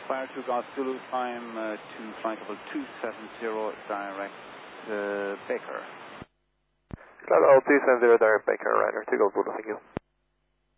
Spire 2 Golf Zulu, climb to flight level 270, direct Baker. Flight level 270, direct Baker, Ryder 2 Golf Zulu, thank you.